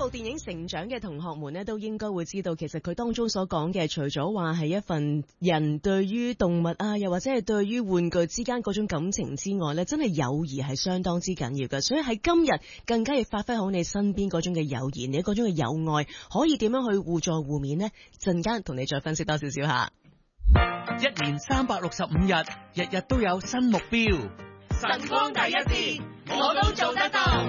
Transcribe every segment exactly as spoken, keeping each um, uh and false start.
部電影成長嘅同學們呢，都應該會知道，其實佢當中所講嘅，除咗話係一份人對於動物啊，又或者係對於玩具之間嗰種感情之外呢，真係友誼係相當之緊要嘅。所以喺今日更加要發揮好你身邊嗰種嘅友誼，你嗰種嘅友愛，可以點樣去互助互勉呢？陣間同你再分析多少少下。 一年三百六十五日，日日都有新目標。 晨光第一線，我都做得到。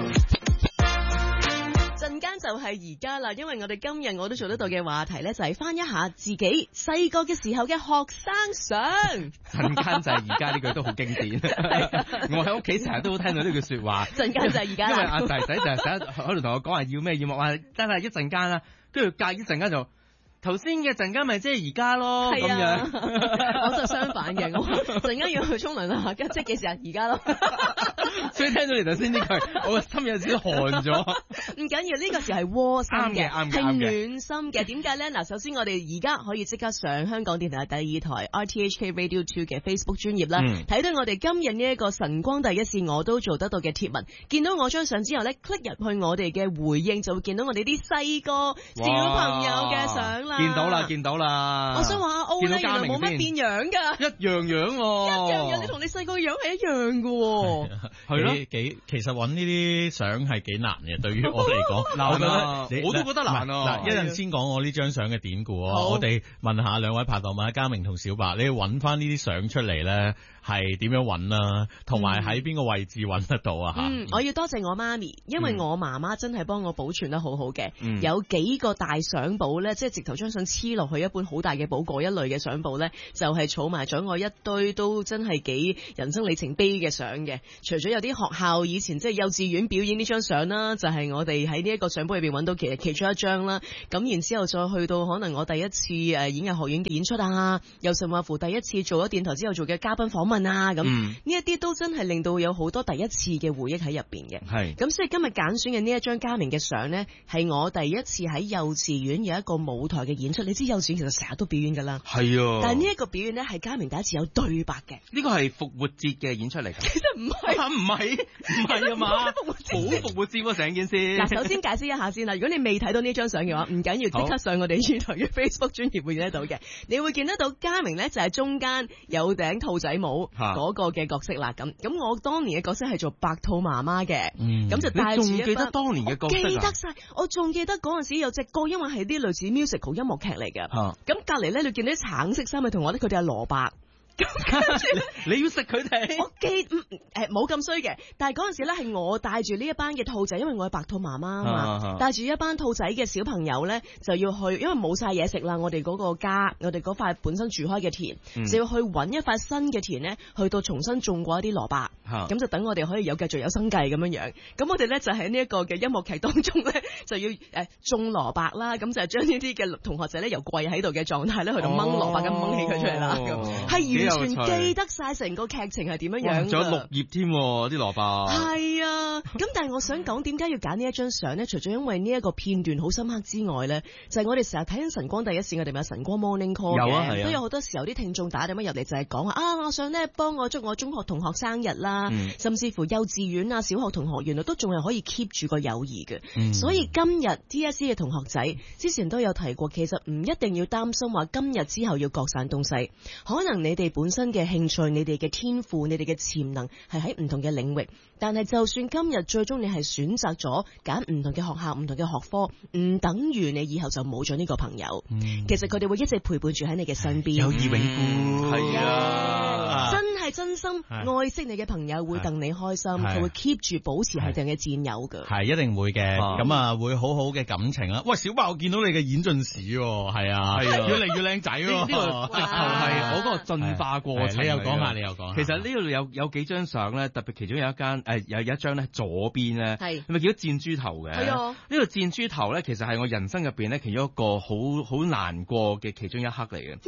陣間就係而家啦，因為我哋今日我都做得到嘅話題呢，就係翻一下自己細個嘅時候嘅學生相。 陣間就係而家呢句都好經典，我喺屋企成日都聽到呢句説話。 陣間就係而家啦， 因為阿弟仔就係成日喺度同我講話要咩要乜，話真係一陣間啦，跟住隔一陣間就。頭先嘅陣間咪即係而家咯，咁、啊、樣我就相反嘅，我陣間要去沖涼啦，即係幾時啊？而家咯， 所以聽到你頭先呢句，我心有少少寒咗。 唔緊要，呢、這個時係窩心嘅， 係暖心嘅。點解咧？嗱，首先我哋而家可以即刻上香港電台第二台 R T H K Radio Two 嘅 Facebook 專頁啦，睇、嗯、到我哋今日呢一個晨光第一線我都做得到嘅貼文，見到我張相之後咧 ，click 入去我哋嘅回應就會見到我哋啲細個小朋友嘅相啦。 見到啦，見到啦！ 我想話歐咧，原來冇乜變樣㗎， 一樣樣喎、啊， 一樣樣，你同你細個樣係一樣㗎喎， 係咯，幾其實揾呢啲相係幾難嘅，對於我嚟講， 難啊！我都覺得難啊！ 嗱，一陣先講我呢張相嘅典故啊，我哋問下兩位拍檔，問下嘉明同小白，你揾翻呢啲相出嚟咧，係點樣揾啊？同埋喺邊個位置揾得到啊？嚇、 嗯，我要多謝我媽咪，因為我媽媽真係幫我保存得好好嘅、嗯，有幾個大相簿咧，即係直頭張相黐落去一本好大嘅簿，嗰一類嘅相簿咧，就係儲埋咗我一堆都真係幾人生里程碑嘅相嘅。除咗有啲學校以前即係幼稚園表演呢張相啦，就係、是、我哋喺呢一個相簿入邊揾到其實其中一張啦。咁然之後再去到可能我第一次誒演藝學院嘅演出啊，又甚至乎第一次做咗電台之後做嘅嘉賓訪問啊，咁呢一啲都真係令到有好多第一次嘅回憶喺入邊嘅。係咁，所以今日揀選嘅呢一張嘉明嘅相呢，係我第一次喺幼稚園有一個舞台嘅演出。你知幼稚園其實成日都表演噶啦，係啊。但係呢一個表演呢，係嘉明第一次有對白嘅。 呢個係復活節嘅演出嚟㗎。 其實唔係， 唔係唔係啊嘛，好復活節喎成件事。 嗱，首先解釋一下先啦。如果你未睇到呢張相嘅話，唔緊要，即刻上我哋呢台嘅 Facebook 專頁會見得到嘅。你會見得到嘉明呢，就係中間有頂兔仔帽嗰個嘅角色啦。咁咁我當年嘅角色係做白兔媽媽嘅，咁、嗯、就帶住一。你仲記得當年嘅角色啊？記得晒，我仲記得嗰陣時有隻歌，因為係啲類似 musical 音樂劇嚟嘅。咁隔籬咧，你見到啲橙色衫嘅同學咧，佢哋係蘿蔔。 你要食佢哋？ 我記誒冇咁衰嘅，但係嗰陣時咧係我帶住呢一班嘅兔仔，因為我係白兔媽媽啊嘛，帶住一班兔仔嘅小朋友咧就要去，因為冇晒嘢食啦，我哋嗰個家，我哋嗰塊本身住開嘅田，嗯、就要去揾一塊新嘅田咧，去到重新種過一啲蘿蔔，咁、啊、就等我哋可以有繼續有生計咁樣樣。咁我哋咧就喺呢一個嘅音樂劇當中咧，就要誒、呃、種蘿蔔啦，咁就係將呢啲嘅同學仔咧由跪喺度嘅狀態咧去到掹蘿蔔咁掹起佢出嚟啦，咁係、哦、完全記得晒成個劇情係點樣樣。 仲有綠葉添，啲蘿蔔。 係啊，咁但係我想講點解要揀呢一張相呢？除咗因為呢一個片段好深刻之外咧，就係、是、我哋成日睇緊晨光第一線，我哋咪有晨光 Morning Call 嘅、啊啊，都有好多時候啲聽眾打電話入嚟就係講啊，我想咧幫我祝我中學同學生日啦、嗯，甚至乎幼稚園啊、小學同學原來都仲係可以 keep 住個友誼嘅、嗯。所以今日 D S E 嘅同學仔之前都有提過，其實唔一定要擔心話今日之後要各散東西，可能你哋本身嘅興趣、你哋嘅天賦、你哋嘅潛能係喺唔同嘅領域，但係就算今日最終你係選擇咗揀唔同嘅學校、唔同嘅學科，唔等於你以後就冇咗呢個朋友。嗯、其實佢哋會一直陪伴住喺你嘅身邊， 友誼永固。係啊， 啊，真係真心愛惜你嘅朋友會戥你開心，佢會 keep 住保持係定嘅戰友㗎。 係一定會嘅，咁啊會好好嘅感情啦。喂，小白，我見到你嘅演進史喎，係啊，係啊，越嚟越靚仔喎。 呢、這個直頭係我嗰個進化過程。 你又講下，你又講下。 其實呢度有有幾張相咧，特別其中有一間誒、呃、有有一張咧左邊咧，係咪見到箭豬頭嘅？係啊，呢個箭豬頭咧，其實係我人生入邊咧其中一個好好難過嘅其中一刻嚟嘅。點解啊？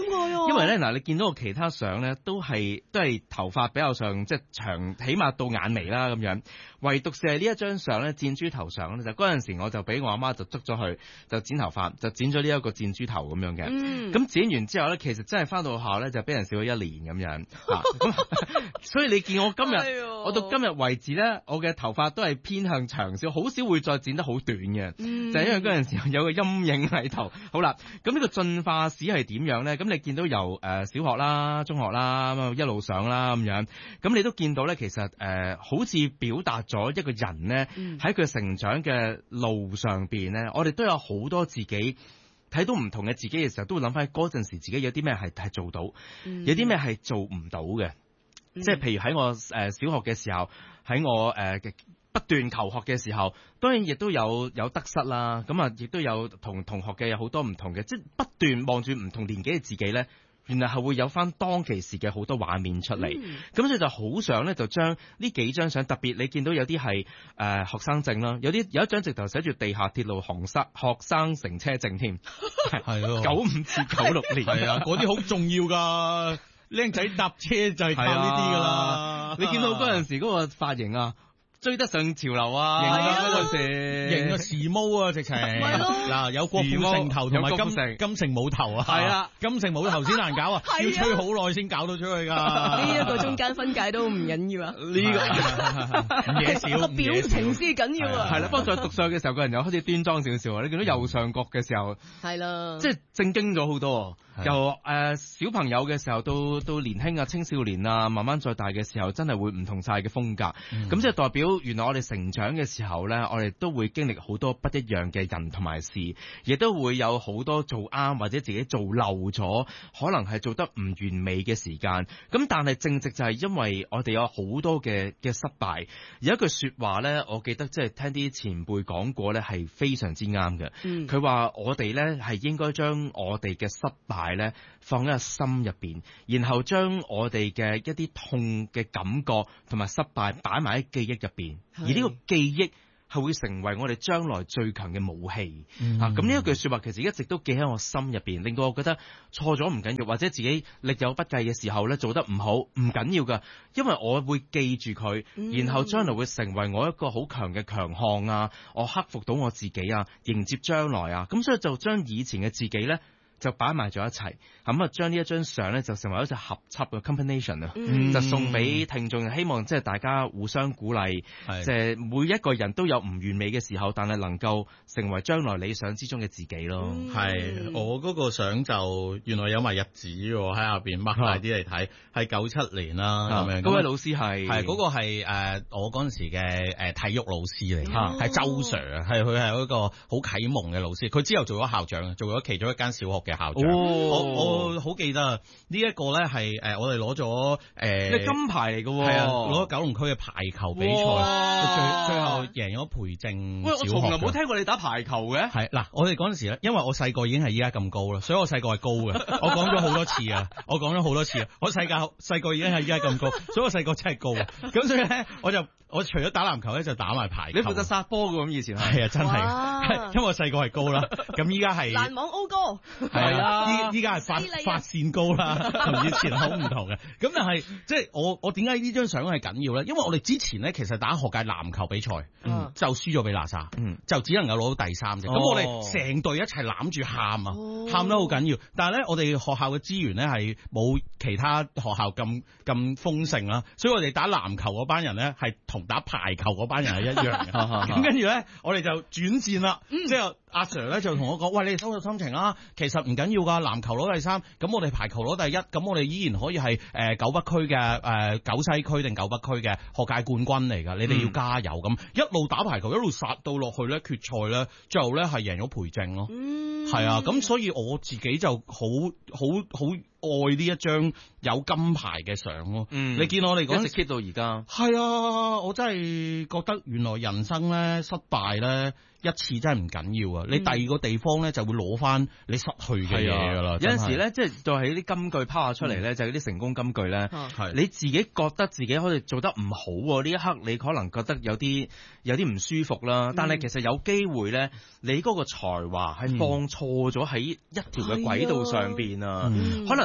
因為咧嗱，你見到個其他相咧，都係都係頭髮比較上即係長，起碼到眼眉啦咁樣。唯獨是係呢一張相咧，箭豬頭相咧，就嗰陣時我就俾我阿媽就捉咗去，就剪頭髮，就剪咗呢一個箭豬頭咁樣嘅。咁、嗯、剪完之後咧，其實真係翻到學校咧，就俾人笑咗一年咁樣。咁、啊、所以你見我今日，哎、我到今日為止咧，我嘅頭髮都係偏向長少，好少會再剪得好短嘅。嗯、就係因為嗰陣時有個陰影喺度。好啦，咁呢個進化史係點樣咧？咁你見到由誒小學啦、中學啦咁一路上啦咁樣，咁你都見到咧，其實誒、呃、好似表達咗一個人咧喺佢成長嘅路上邊咧，我哋都有好多自己睇到唔同嘅自己嘅時候，都會諗翻嗰陣時自己有啲咩係係做到，有啲咩係做唔到嘅。即係譬如喺我誒小學嘅時候，喺我誒不斷求學嘅時候，當然亦都有有得失啦。咁啊，亦都有同同學嘅有好多唔同嘅，即係不斷望住唔同年紀嘅自己咧。原來係會有翻當其時嘅好多畫面出嚟，咁、嗯、所以就好想咧就將呢幾張相，特別你見到有啲係誒學生證啦，有啲有一張直頭寫住地下鐵路學生學生乘車證添，係咯，九五至九六年， 係啊，嗰啲好重要㗎，僆仔搭車就係靠呢啲㗎啦。 你見到嗰陣時嗰個髮型啊，追得上潮流啊！型啊嗰陣時， 型啊時髦啊直情。嗱有郭富城頭同埋金金城武頭啊，係啊，金城武頭先難搞啊，要吹好耐先搞到出去㗎。 呢一個中間分界都唔緊要啊。 呢個唔嘢少， 個表情先緊要啊。 係啦，不過在讀上嘅時候，個人又開始端莊少少啊。你見到右上角嘅時候，係啦，即係正經咗好多。由誒、呃、小朋友嘅時候到到年輕啊青少年啊，慢慢再大嘅時候，真係會唔同晒嘅風格。咁、嗯、即係代表原來我哋成長嘅時候呢，我哋都會經歷好多不一樣嘅人同埋事，亦都會有好多做啱或者自己做漏咗，可能係做得唔完美嘅時間。咁但係正直就係因為我哋有好多嘅嘅失敗。有一句說話呢，我記得即係聽啲前輩講過呢，係非常之啱嘅。佢話、嗯、我哋呢係應該將我哋嘅失敗咧放喺個心入邊，然後將我哋嘅一啲痛嘅感覺同埋失敗擺埋喺記憶入邊，而呢個記憶係會成為我哋將來最強嘅武器。嗯、啊，咁呢一句說話其實一直都記喺我心入邊，令到我覺得錯咗唔緊要，或者自己力有不繼嘅時候咧做得唔好唔緊要噶，因為我會記住佢，然後將來會成為我一個好強嘅強項啊，我克服到我自己啊，迎接將來啊，咁所以就將以前嘅自己咧就擺埋咗一齊，咁啊將呢一張相咧就成為一隻合輯嘅 combination 啊、嗯，就送俾聽眾，希望即係大家互相鼓勵，即係每一個人都有唔完美嘅時候，但係能夠成為將來理想之中嘅自己咯。 係、嗯，我嗰個相就原來有埋日子喎，喺下邊擘大啲嚟睇，係九七年啦咁樣。 嗰位老師係係嗰個係誒我嗰陣時嘅誒體育老師嚟，係、嗯、周 Sir 啊，係佢係一個好啟蒙嘅老師，佢之後做咗校長，做咗其中一間小學嘅校長。哦、我我好記得啊！呢、這、一個咧係誒我哋攞咗誒金牌嚟嘅喎， 係啊，攞咗九龍區嘅排球比賽，最最後贏咗培正小學。喂，我從來冇聽過你打排球嘅。 係嗱，我哋嗰陣時咧，因為我細個已經係依家咁高啦，所以我細個係高嘅。我講咗好多次啊，我講咗好多次啊，我細個細個已經係依家咁高，所以我細個真係高啊。咁所以咧，我就我除咗打籃球咧，就打埋排球。 你負責殺波嘅咁以前係？ 係啊，真係，因為我細個係高啦。咁依家係籃網 O 哥。 係啊，依依家係發發線高啦，同以前好唔同嘅。咁但係即係我我點解呢張相係緊要咧？因為我哋之前咧其實打學界籃球比賽，嗯、就輸咗俾喇沙，嗯、就只能夠攞到第三啫。咁、哦、我哋成隊一齊攬住喊啊，喊、哦、得好緊要。但係咧，我哋學校嘅資源咧係冇其他學校咁咁豐盛啦，所以我哋打籃球嗰班人咧係同打排球嗰班人係一樣嘅。咁跟住咧，我哋就轉戰啦，嗯、即係阿 Sir 咧就同我講：喂，你哋收拾心情啦，其實唔緊要㗎，籃球攞第三，咁我哋排球攞第一，咁我哋依然可以係誒、呃、九北區嘅誒、呃、九西區定九北區嘅學界冠軍嚟㗎，你哋要加油咁，嗯、一路打排球一路殺到落去咧決賽咧，最後咧係贏咗培正咯，係、嗯、啊，咁所以我自己就好好好愛呢一張有金牌嘅相咯，嗯、你見我哋嗰陣時 keep 到而家，係啊，我真係覺得原來人生咧失敗咧一次真係唔緊要啊！你第二個地方咧就會攞翻你失去嘅嘢㗎啦。有陣時咧，即係就係啲金句拋下出嚟咧，嗯、就係啲成功金句咧。係你自己覺得自己可以做得唔好喎，呢一刻你可能覺得有啲有啲唔舒服啦。嗯、但係其實有機會咧，你嗰個才華係放錯咗喺一條嘅軌道上邊啊。嗯、可能你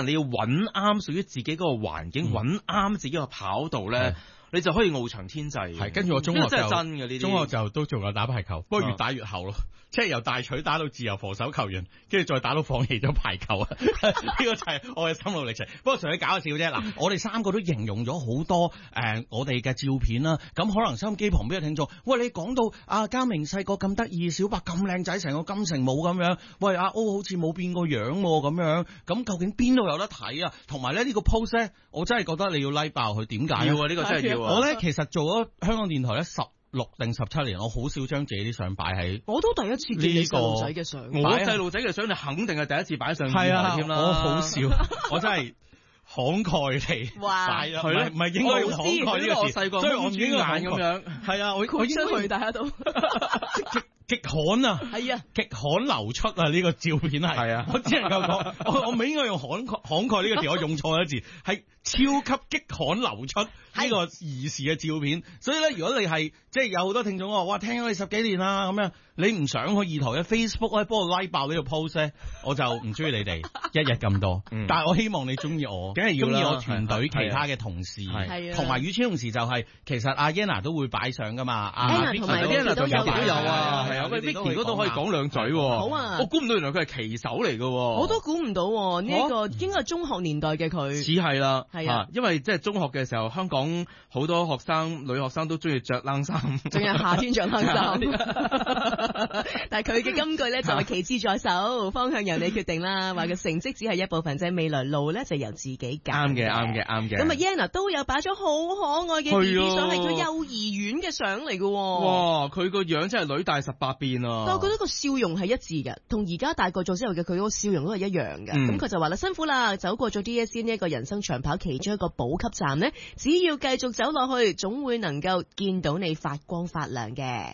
你要揾啱屬於自己嗰個環境，揾啱、嗯、自己個跑道咧。你就可以翱翔天際。 係，跟住我中學就真係真嘅呢啲。 中學就都仲有打排球，不過越打越後咯，啊、即係由大錘打到自由防守球員，跟住再打到放棄咗排球啊！呢個就係我嘅心路歷程。不過純粹搞笑啫。嗱，我哋三個都形容咗好多誒、呃，我哋嘅照片啦。咁可能收音機旁邊嘅聽眾，喂，你講到阿嘉明細個咁得意，小白咁靚仔，成個金城武咁樣，喂，阿 O 好似冇變過樣咁樣，咁究竟邊度有得睇啊？同埋咧呢、這個 post 咧，我真係覺得你要 like 爆佢，點解？ 要啊！呢、這個真係要。 我咧其實做咗香港電台咧十六定十七年，我好少將自己啲相擺喺。 我都第一次見你細路仔嘅相， 我細路仔嘅相你肯定係第一次擺上電台添啦。 我好少，我真係慷慨地擺啦，係咯，唔係應該用慷慨呢個字，所以我唔應該眼咁樣。係啊，我我應該大家都。 極罕啊， 係啊， 極罕流出啊！呢、這個照片係，係啊，我只能夠講，我我唔應該用慷慨慷慨呢個字，我用錯咗字，係超級極罕流出呢個兒時嘅照片。所以咧，如果你係即係有好多聽眾話，哇，聽咗你十幾年啦咁樣，你唔想去二台嘅 Facebook 咧，幫我 like 爆呢個 post 咧，我就唔中意你哋一日咁多。嗯、但係我希望你中意我，梗係要中意我團隊其他嘅同事，同埋與此同時就係、是、其實阿 Yana 都會擺相噶嘛，阿 Yana 同埋 Yana 都有都有啊，係啊。Vicky 嗰度可以講兩嘴喎， 好啊！ 我估唔到原來佢係旗手嚟嘅， 我都估唔到呢一個應該係中學年代嘅佢， 似係啦， 係啊， 因為即係中學嘅時候，香港好多學生女學生都中意着冷衫， 仲有夏天着冷衫。但係佢嘅金句咧就係旗幟在手，方向由你決定啦。話嘅成績只係一部分，即係未來路咧就由自己揀。 啱嘅，啱嘅，啱嘅。 咁啊 Yana 都有擺咗好可愛嘅 B B 相，係佢幼兒園嘅相嚟嘅。 哇！佢個樣真係女大十八變。 但我覺得個笑容係一致嘅，同而家大個咗之後嘅佢嗰個笑容都係一樣嘅。咁佢、嗯、就話啦，辛苦啦，走過咗 D S E 呢一個人生長跑其中一個補給站呢，只要繼續走落去，總會能夠見到你發光發亮嘅。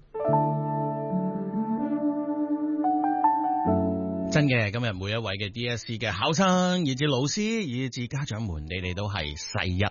真嘅，今日每一位嘅 D S E 嘅考生，以至老師，以至家長們，你哋都係世一。